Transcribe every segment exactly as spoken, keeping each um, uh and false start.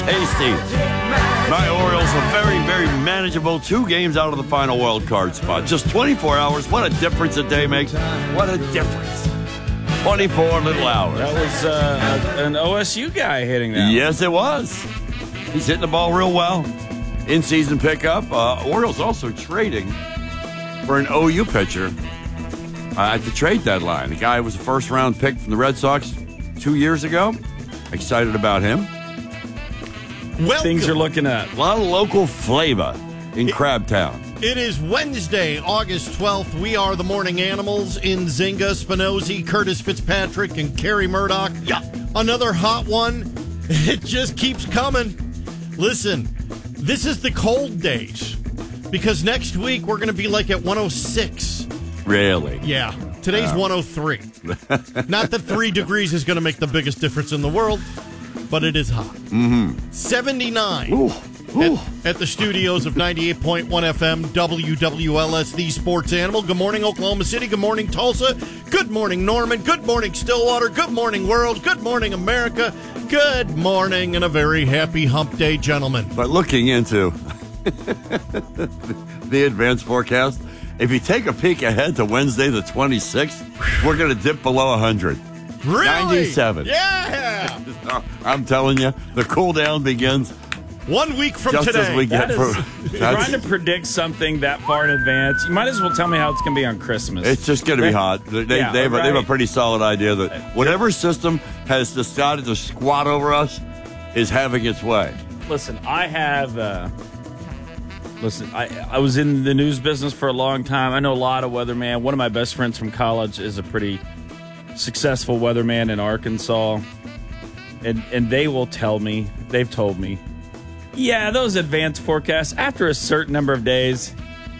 Hey, Steve. My Orioles are very, very manageable. Two games out of the final wild card spot. Just twenty-four hours. What a difference a day makes. What a difference. twenty-four little hours. That was uh, an O S U guy hitting that. Yes, it was. He's hitting the ball real well. In-season pickup. Uh, Orioles also trading for an O U pitcher uh, at the trade deadline. The guy was a first-round pick from the Red Sox two years ago. Excited about him. Welcome. Things are looking up. A lot of local flavor in Crabtown. It is Wednesday, August twelfth. We are the Morning Animals in Zinga, Spinozzi, Curtis Fitzpatrick, and Kerry Murdoch. Yeah. Another hot one. It just keeps coming. Listen, this is the cold days because next week we're going to be like at one oh six. Really? Yeah. Today's Uh. one oh three. Not that three degrees is going to make the biggest difference in the world, but it is hot. Mm-hmm. seventy-nine. Ooh. Ooh. At, at the studios of ninety-eight point one F M, W W L S, the Sports Animal. Good morning, Oklahoma City. Good morning, Tulsa. Good morning, Norman. Good morning, Stillwater. Good morning, world. Good morning, America. Good morning, and a very happy hump day, gentlemen. But looking into the advanced forecast, if you take a peek ahead to Wednesday the twenty-sixth, we're going to dip below one hundred. Really? ninety-seven. Yeah. I'm telling you, the cool down begins One week from just today. as we get That for. is, that's- trying to predict something that far in advance, you might as well tell me how it's going to be on Christmas. It's just going to be hot. They, they, Yeah, they, have, a- they have a right. pretty solid idea that whatever system has decided to squat over us is having its way. Listen, I have. Uh, listen, I I was in the news business for a long time. I know a lot of weatherman. One of my best friends from college is a pretty successful weatherman in Arkansas, and and they will tell me. They've told me, yeah, those advanced forecasts after a certain number of days.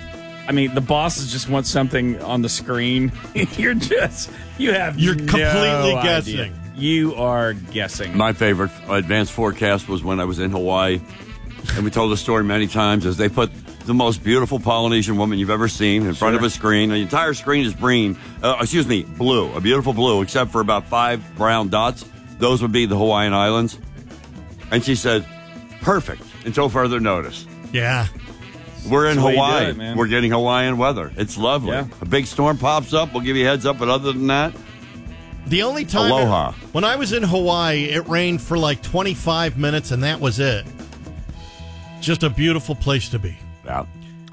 I mean, the bosses just want something on the screen. You're just you have You're no completely idea. guessing. You are guessing. My favorite advanced forecast was when I was in Hawaii, and we told the story many times, as they put the most beautiful Polynesian woman you've ever seen in front of a screen. The entire screen is green, uh, excuse me, blue, a beautiful blue, except for about five brown dots. Those would be the Hawaiian Islands. And she said, perfect, until further notice. Yeah. We're in That's the way you do Hawaii. it, man. We're getting Hawaiian weather. It's lovely. Yeah. A big storm pops up. We'll give you a heads up. But other than that, The only time Aloha. when I was in Hawaii, it rained for like twenty-five minutes, and that was it. Just a beautiful place to be. yeah.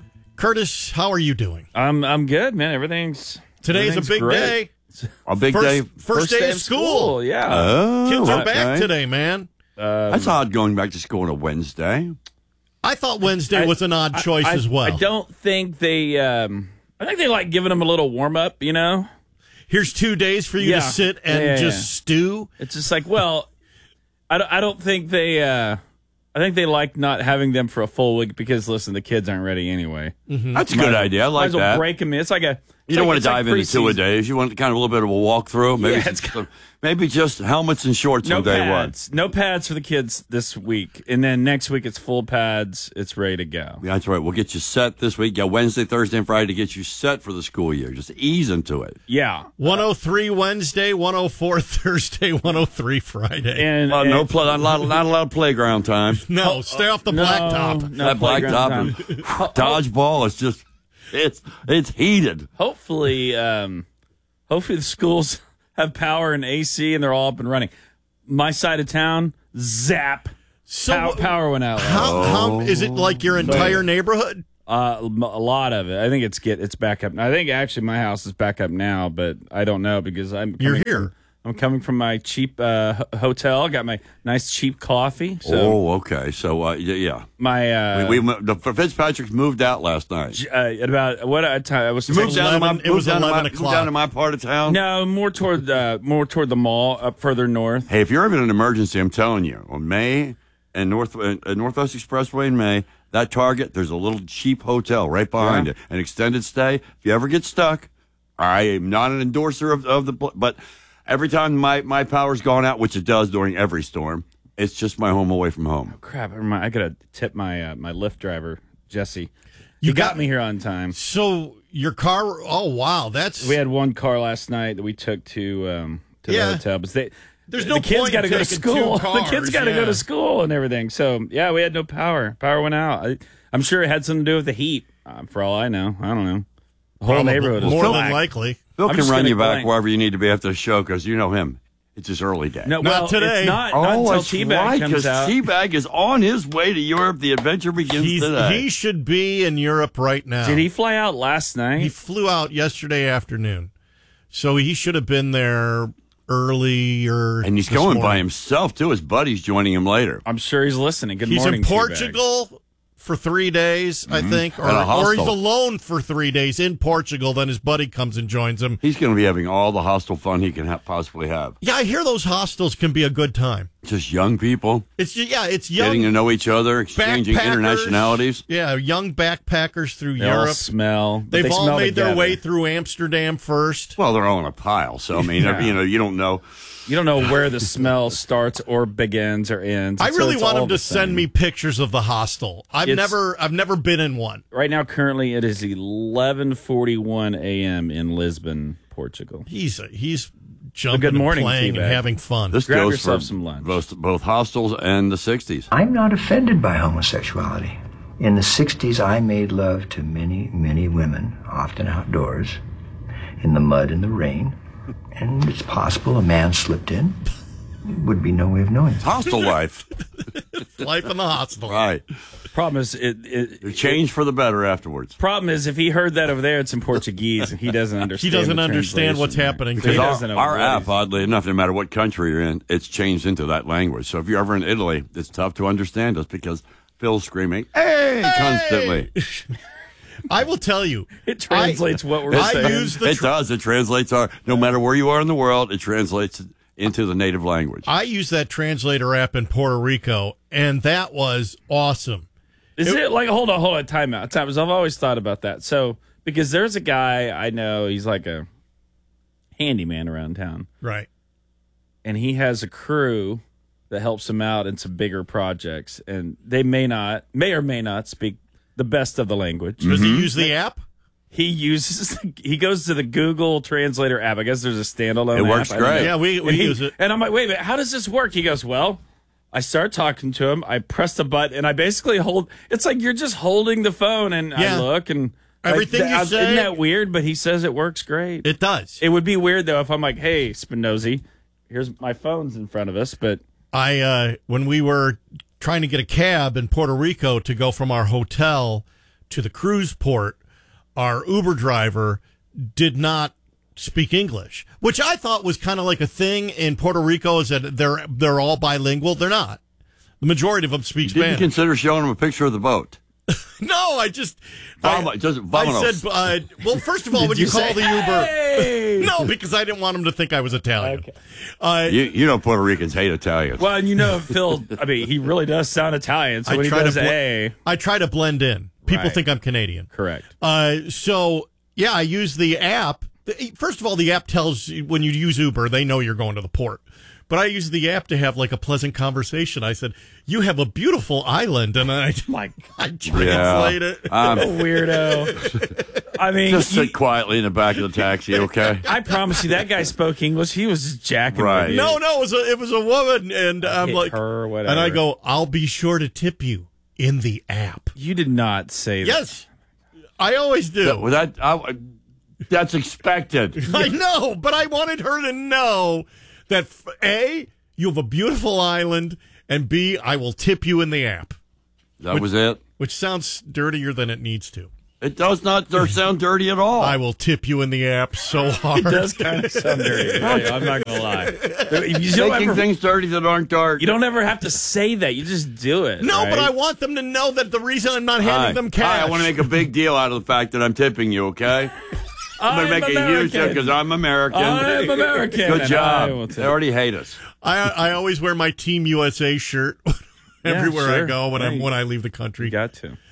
Curtis, how are you doing? I'm I'm good, man. Everything's Today's a everything's big great. day. A big First, day. first, day, of school. Yeah. Oh, Kids are okay. back today, man. That's odd going back to school on a Wednesday. I thought Wednesday I- was an odd choice I, as well. I don't think they. Um, I think they like giving them a little warm up. You know, Here's two days for you Yeah. to sit and Yeah, yeah, just yeah. stew. it's just like, well, I don't, I don't think they. Uh, I think they like not having them for a full week because listen, the kids aren't ready anyway. That's a good idea. I Might like as well that. break them in. It's like a. You don't want to dive into two a days. You want kind of a little bit of a walkthrough. Maybe, Yeah, some- it's got- some- maybe just helmets and shorts No on day one. pads. No pads for the kids this week, and then next week it's full pads. It's ready to go. Yeah, that's right. We'll get you set this week. Yeah, Wednesday, Thursday, and Friday to get you set for the school year. Just ease into it. Yeah. one oh three Wednesday, one oh four Thursday, one oh three Friday. And, Uh, no, and- play, not, a lot- not a lot of playground time. no, stay off the no, blacktop. no that playground blacktop time. and dodgeball is just it's it's heated. Hopefully, um, hopefully the schools have power and A C and they're all up and running. My side of town, zap, So power, wh- power went out. How, how is it like your entire neighborhood? Uh, m- a lot of it. I think it's get it's back up. I think actually my house is back up now, but I don't know because I'm You're coming here. From, I'm coming from my cheap uh, h- hotel. Got my nice cheap coffee. So oh, okay. So uh, yeah, yeah. my uh, we, we the Fitzpatrick's moved out last night. uh, at about what a time I was Moved down to my, eleven it was moved down to my- eleven moved o'clock. down to my part of town. no more toward uh, more toward the mall up further north. Hey, if you're having an emergency, I'm telling you, on May and North uh, Northwest Expressway in May, that Target, there's a little cheap hotel right behind Yeah. it, an extended stay. If you ever get stuck, I am not an endorser of, of the, pl- but every time my my power's gone out, which it does during every storm, it's just my home away from home. Crap! I remind- I gotta tip my uh, my Lyft driver Jesse. You You got, got- me here on time. So your car? Oh wow, that's We had one car last night that we took to um, to Yeah. the hotel, but they There's no the kids point got to in go to taking school. two cars, The kids got to yeah. go to school and everything. So yeah, we had no power. Power went out. I, I'm sure it had something to do with the heat. Um, for all I know, I don't know. The whole Probably neighborhood is more black. than likely. Bill I'm can just run gonna you back blank. wherever you need to be after the show because you know him. It's his early day. No, Not well, today. It's not, oh, not until that's T-Bag right, comes because out. T-Bag is on his way to Europe. The adventure begins He's, today. he should be in Europe right now. Did he fly out last night? He flew out yesterday afternoon, so he should have been there earlier. and he's this going by morning. himself, too. His buddy's joining him later. I'm sure he's listening. Good He's morning, in T-Bag. Portugal for three days, I think, or, At a or he's hostel. alone for three days in Portugal. Then his buddy comes and joins him. He's going to be having all the hostel fun he can ha- possibly have. Yeah, I hear those hostels can be a good time. Just young people It's ju- yeah, it's young, getting to know each other, exchanging backpackers. internationalities. Yeah, young backpackers through They all Europe. smell. but They've they all smell made their together. way through Amsterdam first. Well, they're all in a pile, so I mean, Yeah. you know, you don't know. You don't know where the smell starts or begins or ends. I so really it's want all him to the send same. me pictures of the hostel. I've It's- never, I've never been in one. Right now, currently, it is eleven forty-one a.m. in Lisbon, Portugal. He's he's jumping, good morning, and playing, and T-Bag. having fun. This Grab goes yourself for some lunch. both both hostels and the sixties. I'm not offended by homosexuality. In the sixties, I made love to many, many women, often outdoors, in the mud and the rain. And it's possible a man slipped in. Would be no way of knowing. Hostel life, Life in the hostel. right? Problem is, it, it, It changed for the better afterwards. problem is, if he heard that over there, it's in Portuguese, and he doesn't understand. He doesn't the understand what's translation happening. there. He He Because doesn't our, know our what app, he's- oddly enough, no matter what country you're in, it's changed into that language. So if you're ever in Italy, it's tough to understand us because Phil's screaming, "Hey!" constantly. I will tell you. It translates what we're I saying. use the It tr- does. It translates our. No matter where you are in the world, it translates into the native language. I use that translator app in Puerto Rico, and that was awesome. Is it like hold on, hold on, time out, time. I've always thought about that. So because there's a guy I know, he's like a handyman around town, Right. and he has a crew that helps him out in some bigger projects, and they may not, may or may not speak the best of the language. Does he use the app? He uses, he goes to the Google Translator app. I guess there's a standalone. It app. works I don't know. great. Yeah, we, we And he- use it. And I'm like, wait a minute, how does this work? He goes, well, I start talking to him. I press the button, and I basically hold. It's like you're just holding the phone, and Yeah. I look, and Everything like, you I- say- Isn't that weird? But he says it works great. It does. It would be weird though if I'm like, hey, Spinozzi, here's my phone's in front of us, but I uh, when we were trying to get a cab in Puerto Rico to go from our hotel to the cruise port, our Uber driver did not speak English, which I thought was kind of like a thing in Puerto Rico, is that they're they're all bilingual. They're not. The majority of them speak Didn't you Spanish. consider showing him a picture of the boat? No, I just Vom- I, just I vamonos. said, uh, well, first of all, Did when you, you call say, the Uber, hey! no, because I didn't want him to think I was Italian. Okay. Uh, You, you know Puerto Ricans hate Italians. well, and you know, Phil. I mean, he really does sound Italian. So I when he try does to bl- a, I try to blend in. People Right. think I'm Canadian. correct. Uh, so yeah, I use the app. The- First of all, the app tells you when you use Uber, they know you're going to the port. But I use the app to have like a pleasant conversation. I said, "You have a beautiful island," and I, My I translate it. Um, weirdo. I mean, just you- sit quietly in the back of the taxi, okay? I promise you, that guy spoke English. He was just jacking. Right. with you. No, no, it was a it was a woman, and I'm hit like, her or whatever. and I go, "I'll be sure to tip you in the app." You did not say that. Yes, I always do. Well, that, I, that's expected. I know, but I wanted her to know that f- A, you have a beautiful island, and B, I will tip you in the app, That was it. which sounds dirtier than it needs to. It does not sound dirty at all. I will tip you in the app so hard. It does kind of sound dirty. Right? I'm not gonna lie. You don't, Making ever, things dirty that aren't dark. you don't ever have to say that. You just do it. No, right? but I want them to know that the reason I'm not handing Hi. them Hi, cash. I want to make a big deal out of the fact that I'm tipping you, okay? I'm going to I'm make a huge deal American. because I'm American. I'm American. Good and I job. will They take- already hate us. I I always wear my Team U S A shirt everywhere I sure. go when I Right. when I leave the You country. got to.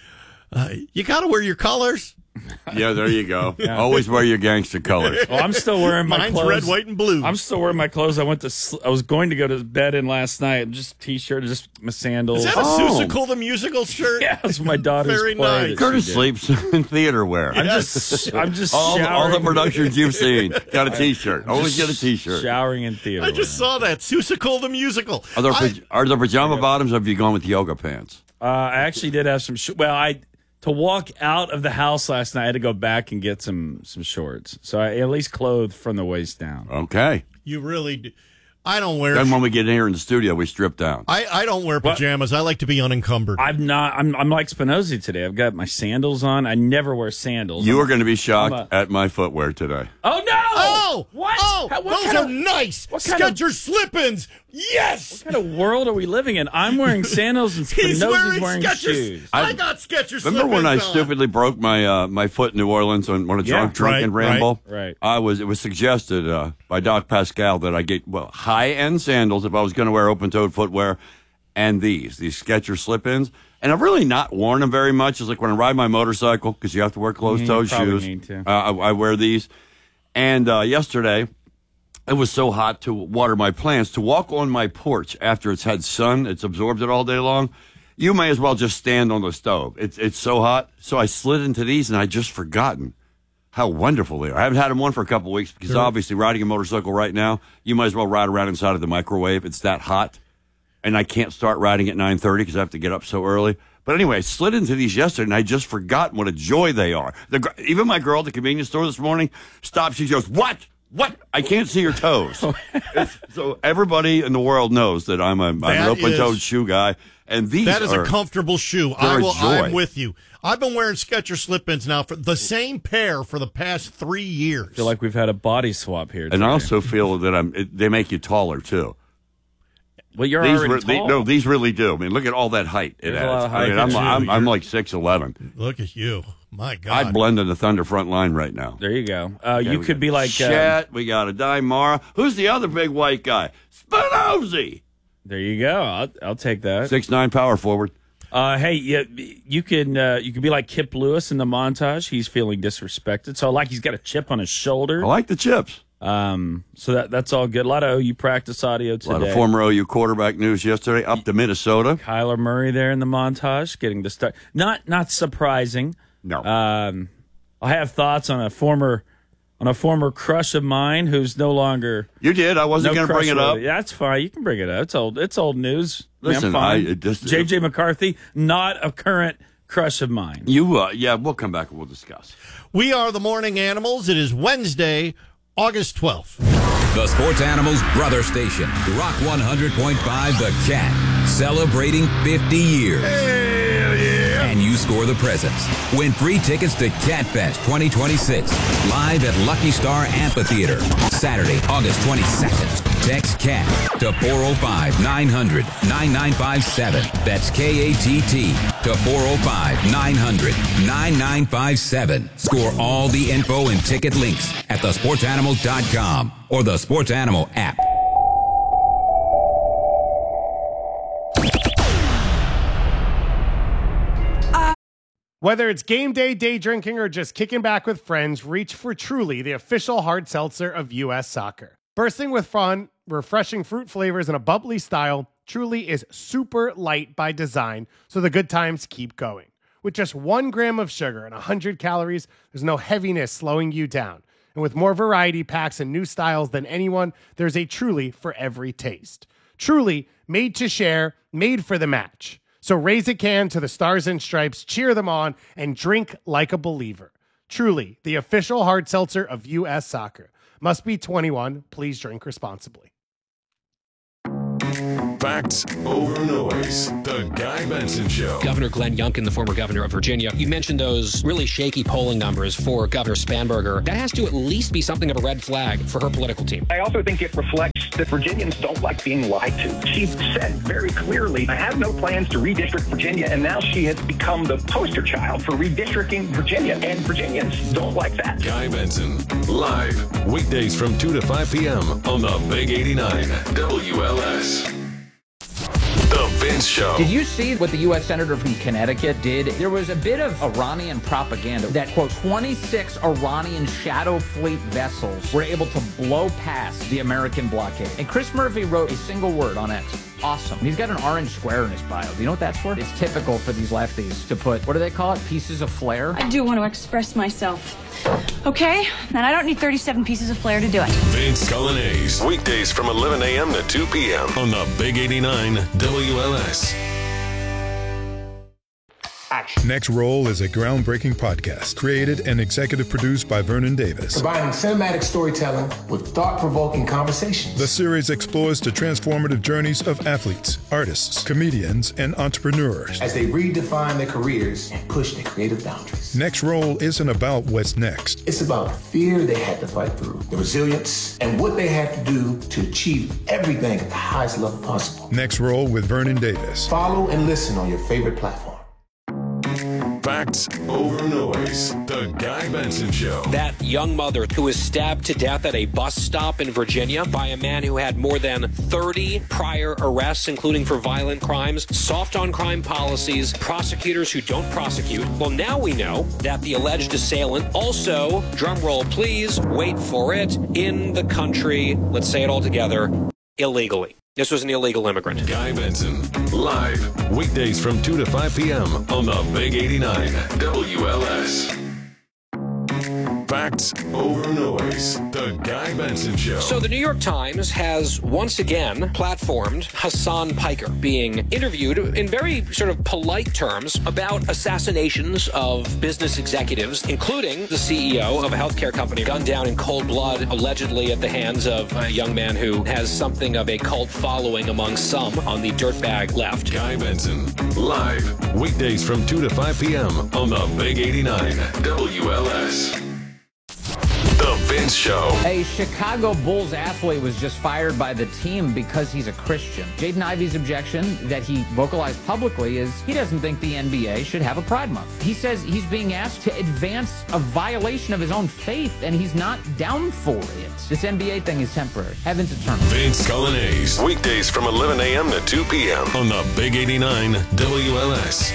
Uh, you got to wear your colors. Yeah, there you go. Yeah. Always wear your gangster colors. Well, I'm still wearing my Mine's clothes. red, white, and blue. I'm still wearing my clothes. I went to. Sl- I was going to go to bed in last night. Just t-shirt, just my sandals. Is that a Oh. Seussical the musical shirt? Yeah, it's my daughter's Very play nice. that Curtis she did. sleeps in theater wear. I'm just. I'm just all, showering. all the productions you've seen got a T-shirt. Always get a T-shirt. Showering in theater. I just saw that. Seussical the musical. Are there, I, pa- are there pajama bottoms, or have you gone with yoga pants? Uh, I actually did have some. Sh- well, I to walk out of the house last night, I had to go back and get some some shorts. So I at least clothed from the waist down. Okay. you really do. I don't wear. Then when we get in here in the studio, we strip down. I, I don't wear pajamas. What? I like to be unencumbered. I'm not. I'm. I'm like Spinozzi today. I've got my sandals on. I never wear sandals. You I'm, are going to be shocked a, at my footwear today. Oh no! Oh, what? Oh, How, what those kind are of, nice. what kind of- Skechers slip-ins. Yes. What kind of world are we living in? I'm wearing sandals and He's Spinozzi's wearing, wearing Skechers. shoes. I, I got Skechers. Remember when I slip-ins on. stupidly broke my uh, my foot in New Orleans on, on a Yeah, drunk drunken right, ramble? right, right. I was. It was suggested uh, by Doc Pascal that I get well high end sandals if I was going to wear open toed footwear, and these these Skechers slip-ins. And I've really not worn them very much. It's like when I ride my motorcycle because you have to wear closed toed Mm, probably shoes. need to. Uh, I, I wear these. And uh, yesterday, it was so hot to water my plants, to walk on my porch after it's had sun, it's absorbed it all day long. You may as well just stand on the stove. It's it's so hot. So I slid into these, and I just forgotten how wonderful they are. I haven't had them on for a couple of weeks because obviously riding a motorcycle right now, you might as well ride around inside of the microwave. It's that hot. And I can't start riding at nine thirty because I have to get up so early. But anyway, I slid into these yesterday, and I just forgotten what a joy they are. The, even my girl at the convenience store this morning stopped. She goes, what? What? I can't see your toes. It's, so everybody in the world knows that I'm, a, I'm an open-toed is, shoe guy. And these That is are, a comfortable shoe. I a will, joy. I'm with you. I've been wearing Skechers slip-ins now for the same pair for the past three years. I feel like we've had a body swap here. And today. I also feel that I'm. It, they make you taller too. Well, you're These already re- they- tall. no, these really do. I mean, look at all that height it There's a adds. lot of height I mean, I'm, to I'm, you. I'm like six eleven. Look at you. My God. I'd blend in the Thunder front line right now. There you go. Uh, Okay, you we could got be like. Uh, Chet, we got a Mara. Who's the other big white guy? Spinozzi. there you go. I'll, I'll take that. Six nine power forward. Uh, hey, you, you can uh, you can be like Kip Lewis in the montage. He's feeling disrespected, so like he's got a chip on his shoulder. I like the chips. Um, so that that's all good. A lot of O U practice audio A today. lot of former O U quarterback news yesterday. Up to Minnesota. Kyler Murray there in the montage, getting the start. Not not surprising. No. Um, I have thoughts on a former on a former crush of mine who's no longer. You did. I wasn't no going to bring it crush up. with it. That's fine. You can bring it up. It's old. It's old news. I mean, I'm Listen, fine. I- it just- J J McCarthy, not a current crush of mine. You, uh, yeah, we'll come back and we'll discuss. We are the Morning Animals. It is Wednesday, August twelfth. The Sports Animals Brother Station, Rock one hundred point five The Cat, celebrating fifty years. Hell yeah. And you score the presents. Win free tickets to Catfest twenty twenty-six, live at Lucky Star Amphitheater, Saturday, August twenty-second. Text CAT to four oh five, nine hundred, nine nine five seven. That's K A T T to four oh five, nine hundred, nine nine five seven. Score all the info and ticket links at the sports animal dot com or the Sports Animal app. Whether it's game day, day drinking, or just kicking back with friends, reach for Truly, the official hard seltzer of U S Soccer. Bursting with fun, refreshing fruit flavors, and a bubbly style, Truly is super light by design, so the good times keep going. With just one gram of sugar and one hundred calories, there's no heaviness slowing you down. And with more variety packs and new styles than anyone, there's a Truly for every taste. Truly, made to share, made for the match. So raise a can to the Stars and Stripes, cheer them on, and drink like a believer. Truly, the official hard seltzer of U S Soccer. Must be twenty-one. Please drink responsibly. Facts over noise. The Guy Benson Show. Governor Glenn Youngkin, the former governor of Virginia, you mentioned those really shaky polling numbers for Governor Spanberger. That has to at least be something of a red flag for her political team. I also think it reflects that Virginians don't like being lied to. She said very clearly, I have no plans to redistrict Virginia, and now she has become the poster child for redistricting Virginia, and Virginians don't like that. Guy Benson, live, weekdays from two to five p.m. on the Big eighty-nine W L S. The Vince Show. Did you see what the U S Senator from Connecticut did? There was a bit of Iranian propaganda that, quote, twenty-six Iranian shadow fleet vessels were able to blow past the American blockade. And Chris Murphy wrote a single word on X. Awesome. He's got an orange square in his bio. Do you know what that's for? It's typical for these lefties to put, what do they call it? Pieces of flair? I do want to express myself. Okay? And I don't need thirty-seven pieces of flair to do it. Vince Colonnese. Weekdays from eleven a.m. to two p.m. on the Big eighty-nine W L S. Next Roll is a groundbreaking podcast created and executive produced by Vernon Davis. Combining cinematic storytelling with thought-provoking conversations. The series explores the transformative journeys of athletes, artists, comedians, and entrepreneurs as they redefine their careers and push their creative boundaries. Next Roll isn't about what's next. It's about the fear they had to fight through, the resilience, and what they had to do to achieve everything at the highest level possible. Next Roll with Vernon Davis. Follow and listen on your favorite platform. Facts over noise. The Guy Benson Show. That young mother who was stabbed to death at a bus stop in Virginia by a man who had more than thirty prior arrests, including for violent crimes, soft on crime policies, prosecutors who don't prosecute. Well, now we know that the alleged assailant also, drumroll please, wait for it, in the country, let's say it all together, illegally. This was an illegal immigrant. Guy Benson, live, weekdays from two to five p.m. on the Big eighty-nine W L S. Facts over noise. The Guy Benson Show. So the New York Times has once again platformed Hassan Piker being interviewed in very sort of polite terms about assassinations of business executives, including the C E O of a healthcare company gunned down in cold blood, allegedly at the hands of a young man who has something of a cult following among some on the dirtbag left. Guy Benson, live, weekdays from two to five p.m. on the Big eighty-nine W L S. The Vince Show. A Chicago Bulls athlete was just fired by the team because he's a Christian. Jaden Ivey's objection that he vocalized publicly is he doesn't think the N B A should have a Pride Month. He says he's being asked to advance a violation of his own faith, and he's not down for it. This N B A thing is temporary. Heaven's eternal. Vince Colonnese. Weekdays from eleven a.m. to two p.m. on the Big eighty-nine W L S.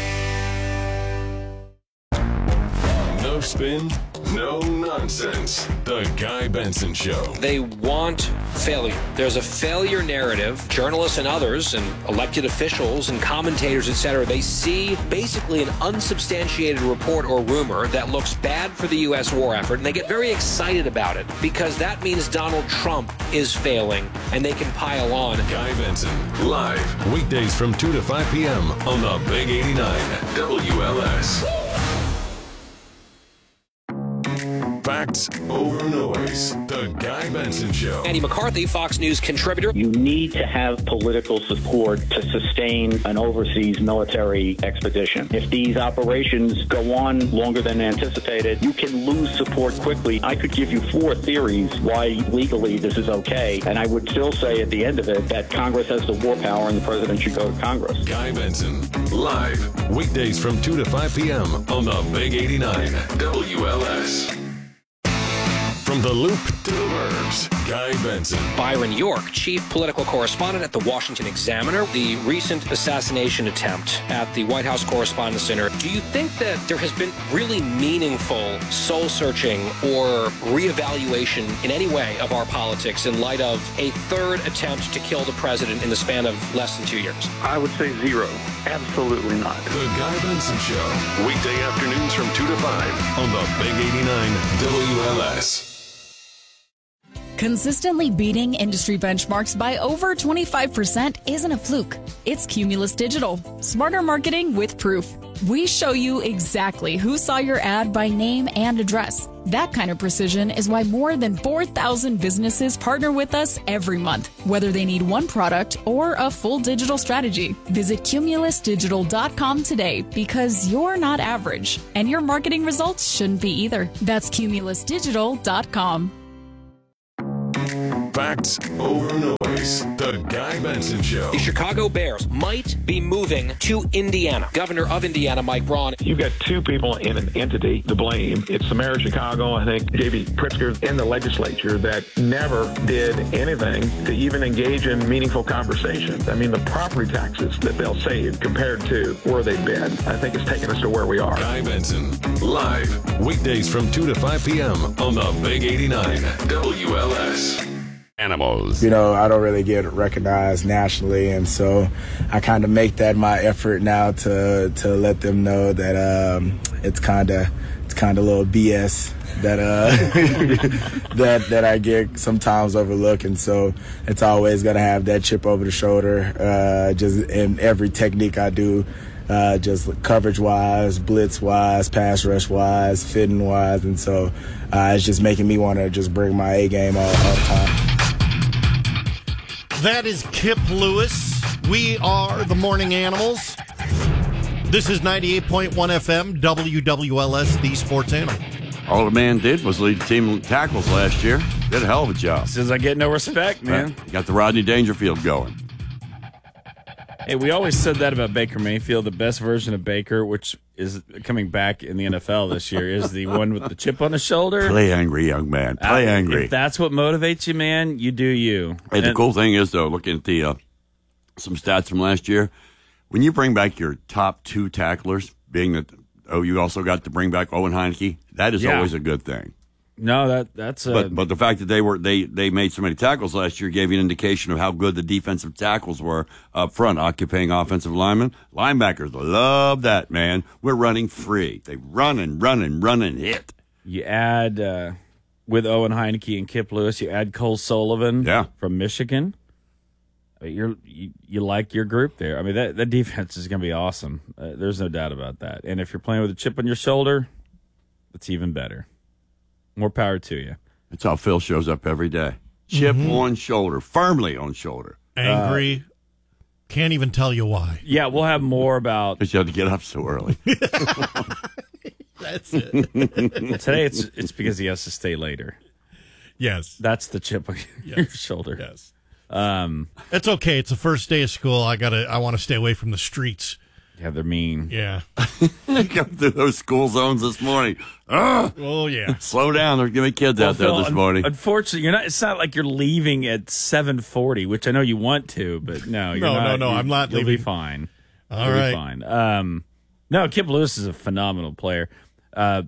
No spin, no nonsense. The Guy Benson Show. They want failure. There's a failure narrative. Journalists and others and elected officials and commentators, et cetera, they see basically an unsubstantiated report or rumor that looks bad for the U S war effort, and they get very excited about it because that means Donald Trump is failing and they can pile on. Guy Benson, live, weekdays from two to five p.m. on the Big eighty-nine W L S. Facts over noise. The Guy Benson Show. Andy McCarthy, Fox News contributor. You need to have political support to sustain an overseas military expedition. If these operations go on longer than anticipated, you can lose support quickly. I could give you four theories why legally this is okay, and I would still say at the end of it that Congress has the war power and the president should go to Congress. Guy Benson, live, weekdays from two to five p.m. on the Big eighty-nine W L S. From the Loop to the Burbs, Guy Benson. Byron York, chief political correspondent at the Washington Examiner. The recent assassination attempt at the White House Correspondents' Center. Do you think that there has been really meaningful soul-searching or reevaluation in any way of our politics in light of a third attempt to kill the president in the span of less than two years? I would say zero. Absolutely not. The Guy Benson Show. Weekday afternoons from two to five on the Big eighty-nine W L S. Consistently beating industry benchmarks by over twenty-five percent isn't a fluke. It's Cumulus Digital. Smarter marketing with proof. We show you exactly who saw your ad by name and address. That kind of precision is why more than four thousand businesses partner with us every month, whether they need one product or a full digital strategy. Visit cumulus digital dot com today because you're not average, and your marketing results shouldn't be either. That's cumulus digital dot com. Facts over noise. Weekdays, The Guy Benson Show. The Chicago Bears might be moving to Indiana. Governor of Indiana, Mike Braun. You've got two people in an entity to blame. It's the mayor of Chicago, I think, J B Pritzker, in the legislature that never did anything to even engage in meaningful conversations. I mean, the property taxes that they'll save compared to where they've been, I think it's taken us to where we are. Guy Benson, live, weekdays from two to five p.m. on the Big eighty-nine W L S. Animals. You know, I don't really get recognized nationally, and so I kind of make that my effort now to to let them know that um, it's kind of it's kind of a little B S that uh that that I get sometimes overlooked, and so it's always gonna have that chip over the shoulder. Uh, just in every technique I do. Uh, just coverage-wise, blitz-wise, pass rush-wise, fitting-wise, and so uh, it's just making me want to just bring my A game all, all the time. That is Kip Lewis. We are the Morning Animals. This is ninety-eight point one F M, W W L S, the Sports Animal. All the man did was lead the team in tackles last year. Did a hell of a job. Says I get no respect, man. Right. Got the Rodney Dangerfield going. Hey, we always said that about Baker Mayfield. The best version of Baker, which is coming back in the N F L this year, is the one with the chip on his shoulder. Play angry, young man. Play uh, angry. If that's what motivates you, man, you do you. Hey, and the cool thing is, though, looking at the uh, some stats from last year, when you bring back your top two tacklers, being that oh, you also got to bring back Owen Heineke, that is Yeah. always a good thing. No, that that's a, But but the fact that they were they they made so many tackles last year gave you an indication of how good the defensive tackles were up front, occupying offensive linemen. Linebackers love that, man. We're running free. They run and run and run and hit. You add uh, with Owen Heineke and Kip Lewis, you add Cole Sullivan yeah. from Michigan. You're you, you like your group there. I mean, that that defense is going to be awesome. Uh, there's no doubt about that. And if you're playing with a chip on your shoulder, it's even better. More power to you. That's how Phil shows up every day. Chip mm-hmm. on shoulder, firmly on shoulder. Angry. Uh, Can't even tell you why. Yeah, we'll have more about. Because you had to get up so early. That's it. Today it's it's because he has to stay later. Yes. That's the chip on yes. your shoulder. Yes. Um, it's okay. It's the first day of school. I gotta. I want to stay away from the streets. Yeah, they're mean. Yeah. I come through those school zones this morning. Ugh. Oh yeah. Slow down. There's gonna be kids well, out there Phil, this morning. Unfortunately, you're not. It's not like you're leaving at seven forty, which I know you want to, but no, you're no, not. no, no. You, I'm not you'll leaving. Be fine. All you'll right. Be fine. Um, no, Kip Lewis is a phenomenal player. Uh,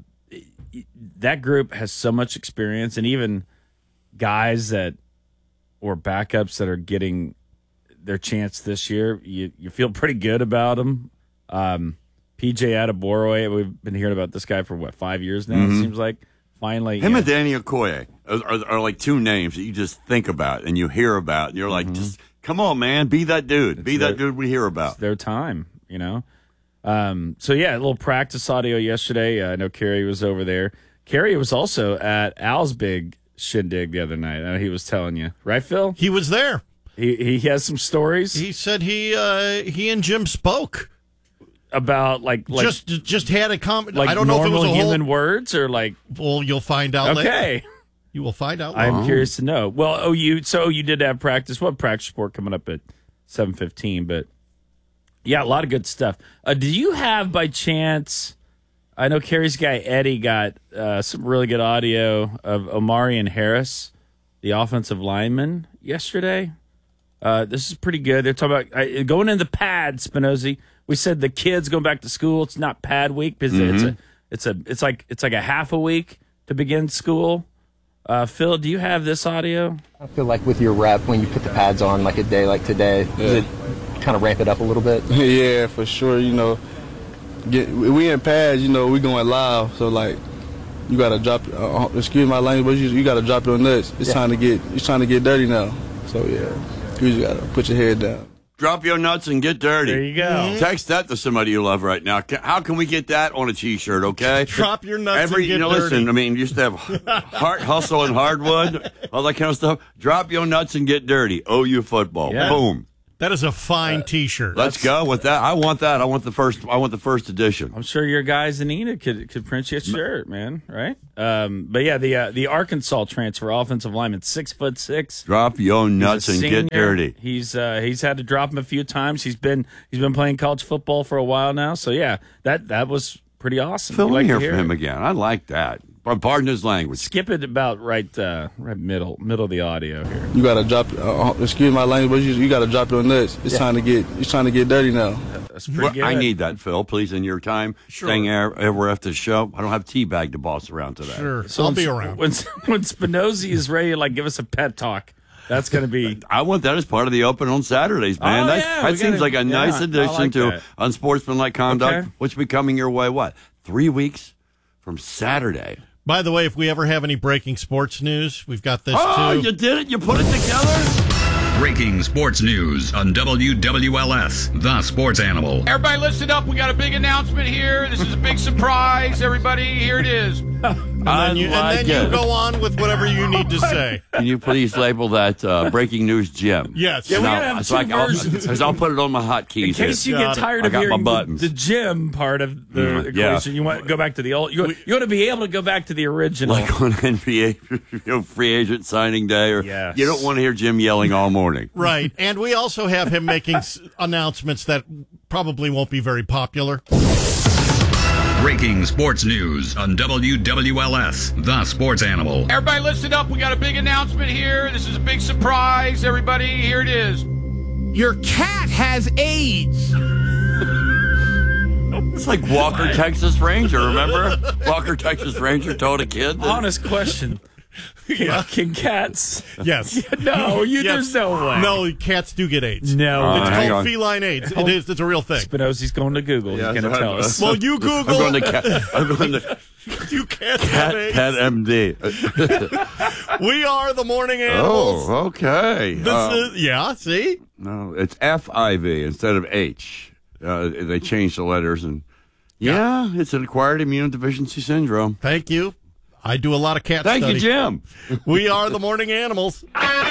that group has so much experience, and even guys that or backups that are getting their chance this year, you you feel pretty good about them. Um, P J Adeboroye, we've been hearing about this guy for, what, five years now, mm-hmm. it seems like? Finally. Him yeah. and Danny Okoye are, are, are like two names that you just think about and you hear about. And you're like, mm-hmm. just come on, man, be that dude. It's be their, that dude we hear about. It's their time, you know? Um, so, yeah, a little practice audio yesterday. Uh, I know Kerry was over there. Kerry was also at Al's big shindig the other night. I know he was telling you. Right, Phil? He was there. He he has some stories. He said he uh, he and Jim spoke. About like, like just just had a comment. Like I don't know if it was a human whole... words or like. Well, you'll find out. Okay, later. You will find out. Later. I'm curious to know. Well, oh, you so you did have practice. What practice sport coming up at seven fifteen? But yeah, a lot of good stuff. Uh, do you have by chance? I know Kerry's guy Eddie got uh, some really good audio of Omarion Harris, the offensive lineman, yesterday. Uh, this is pretty good. They're talking about uh, going in the pad, Spinozzi. We said the kids going back to school. It's not pad week because mm-hmm. it's a, it's a, it's like it's like a half a week to begin school. Uh, Phil, do you have this audio? I feel like with your rep, when you put the pads on, like a day like today, yeah. does it kind of ramp it up a little bit? Yeah, for sure. You know, get we in pads. You know, we going live, so like you gotta drop. Uh, excuse my language, but you, you gotta drop your nuts. It's yeah. time to get. It's trying to get dirty now. So yeah, you just gotta put your head down. Drop your nuts and get dirty. There you go. Mm-hmm. Text that to somebody you love right now. How can we get that on a T-shirt, okay? Drop your nuts Every, and get you know, dirty. Listen, I mean, you used to have heart, hustle, and hardwood, all that kind of stuff. Drop your nuts and get dirty. O U football. Yeah. Boom. That is a fine uh, T-shirt. Let's That's, go with that. I want that. I want the first. I want the first edition. I'm sure your guys in Enid could could print you a shirt, man. Right? Um, but yeah, the uh, the Arkansas transfer offensive lineman, six foot six. Drop your nuts and senior. get dirty. He's uh, he's had to drop him a few times. He's been he's been playing college football for a while now. So yeah, that that was pretty awesome. Fill in here for him it? again. I like that. Pardon his language. Skip it about right, uh, right middle, middle of the audio here. You gotta drop. Uh, excuse my language, but you, you gotta drop your nuts. It's yeah. time to get. It's time to get dirty now. That's pretty well, good. I need that, Phil. Please, in your time, sure. staying ever after the show. I don't have teabag to boss around today. Sure, so I'll when, be around. When when Spinozzi is ready to like give us a pet talk, that's going to be. I want that as part of the open on Saturdays, man. Oh, that yeah, that seems gotta, like a yeah, nice addition like to that. Unsportsmanlike Conduct, okay. which will be coming your way. What three weeks from Saturday? By the way, if we ever have any breaking sports news, we've got this oh, too. Oh, you did it! You put it together. Breaking sports news on W W L S, the sports animal. Everybody listen up. We got a big announcement here. This is a big surprise. Everybody, here it is. And then, you, like and then it. you go on with whatever you need to say. Can you please label that uh, breaking news, Jim? Yes. Yeah, we now, gotta have so two I, I'll, versions. I'll put it on my hotkeys. In case here. you Got get tired I of got hearing my the, buttons. the Jim part of the Mm, equation, yeah. you want to go back to the old. You, you want to be able to go back to the original. Like on N B A you know, free agent signing day, or Yes. you don't want to hear Jim yelling all morning. Right. And we also have him making s- announcements that probably won't be very popular. Breaking sports news on W W L S, the sports animal. Everybody listen up. We got a big announcement here. This is a big surprise. Everybody, here it is. Your cat has AIDS. It's like Walker, Texas Ranger. Remember? Walker, Texas Ranger told a kid. That, Honest question. Yeah. Can cats? Yes. no, you, Yes. there's no way. No, cats do get AIDS. No. Uh, It's hang called on. feline AIDS. It is. It's a real thing. Spinozzi's going to Google. Yeah, He's going to so tell I'm- us. Well, you Google. I'm going to cat. I'm going to You can't have cat, AIDS. cat M D. We are the morning animals. Oh, okay. This Uh, is, yeah, see? no, it's F I V instead of H. Uh, they changed the letters, and yeah, it's an acquired immune deficiency syndrome. Thank you. I do a lot of cat Thank study. you, Jim. We are the morning animals.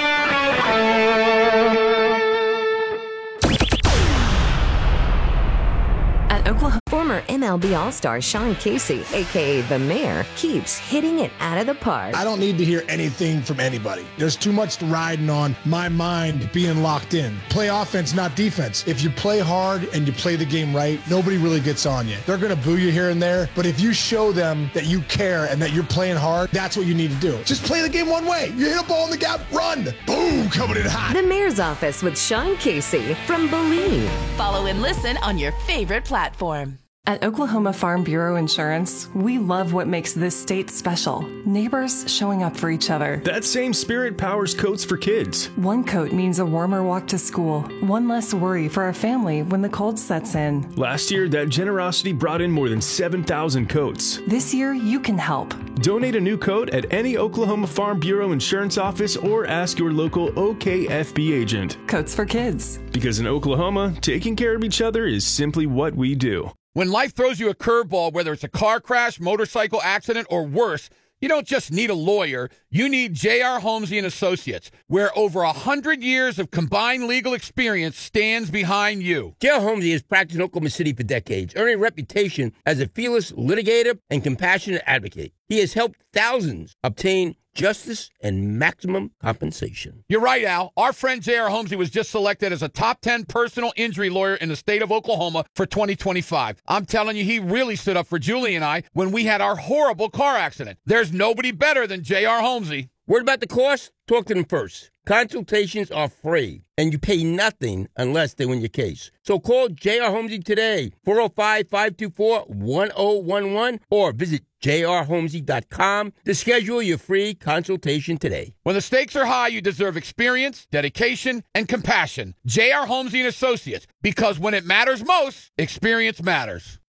At Oklahoma, former M L B All-Star Sean Casey, a k a. The Mayor, keeps hitting it out of the park. I don't need to hear anything from anybody. There's too much riding on my mind being locked in. Play offense, not defense. If you play hard and you play the game right, nobody really gets on you. They're going to boo you here and there, but if you show them that you care and that you're playing hard, that's what you need to do. Just play the game one way. You hit a ball in the gap, run. Boom, coming in hot. The Mayor's Office with Sean Casey from Believe. Follow and listen on your favorite platform. At Oklahoma Farm Bureau Insurance, we love what makes this state special. Neighbors showing up for each other. That same spirit powers Coats for Kids. One coat means a warmer walk to school, one less worry for our family when the cold sets in. Last year, that generosity brought in more than seven thousand coats. This year, you can help. Donate a new coat at any Oklahoma Farm Bureau Insurance office or ask your local O K F B agent. Coats for Kids. Because in Oklahoma, taking care of each other is simply what we do. When life throws you a curveball, whether it's a car crash, motorcycle accident, or worse, you don't just need a lawyer. You need J R. Holmesy and Associates, where over one hundred years of combined legal experience stands behind you. J R. Holmesy has practiced in Oklahoma City for decades, earning a reputation as a fearless litigator and compassionate advocate. He has helped thousands obtain justice and maximum compensation. You're right, Al. Our friend J R. Holmesy was just selected as a top ten personal injury lawyer in the state of Oklahoma for twenty twenty-five. I'm telling you, he really stood up for Julie and I when we had our horrible car accident. There's nobody better than J R. Holmesy. Word about the cost? Talk to them first. Consultations are free, and you pay nothing unless they win your case. So call J R. Holmesy today, four oh five, five two four, one oh one one, or visit j r holmesy dot com to schedule your free consultation today. When the stakes are high, you deserve experience, dedication, and compassion. J R. Holmesy and Associates, because when it matters most, experience matters.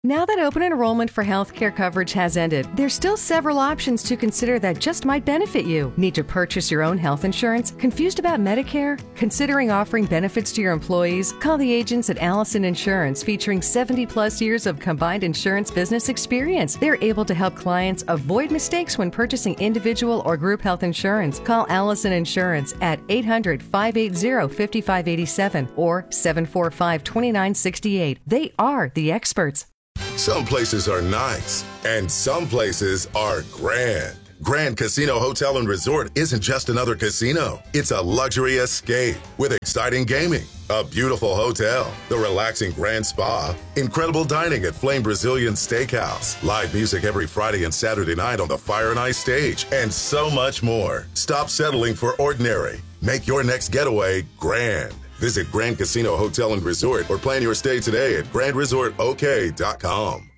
Now that open enrollment for healthcare coverage has ended, there's still several options to consider that just might benefit you. Need to purchase your own health insurance? Confused about Medicare? Considering offering benefits to your employees? Call the agents at Allison Insurance, featuring seventy plus years of combined insurance business experience. They're able to help clients avoid mistakes when purchasing individual or group health insurance. Call Allison Insurance at eight hundred, five eight zero, five five eight seven or seven four five, two nine six eight. They are the experts. Some places are nice, and some places are grand. Grand Casino Hotel and Resort isn't just another casino. It's a luxury escape with exciting gaming, a beautiful hotel, the relaxing Grand Spa, incredible dining at Flame Brazilian Steakhouse, live music every Friday and Saturday night on the Fire and Ice stage, and so much more. Stop settling for ordinary. Make your next getaway grand. Visit Grand Casino Hotel and Resort or plan your stay today at grand resort o k dot com.